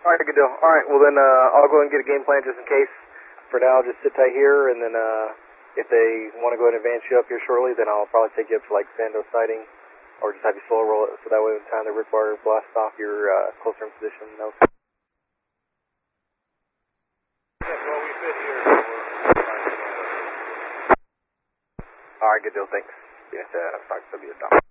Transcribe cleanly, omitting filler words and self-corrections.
All right, good deal. All right, well then I'll go ahead and get a game plan just in case. For now, just sit tight here, and then if they want to go ahead and advance you up here shortly, then I'll probably take you up to like Sando sighting, or just have you slow roll it, so that way by the time the Ripwire blasts off, you're closer in position. Okay. Well, we fit here. All right, good deal. Thanks. Yes, I'm sorry, so be a stop.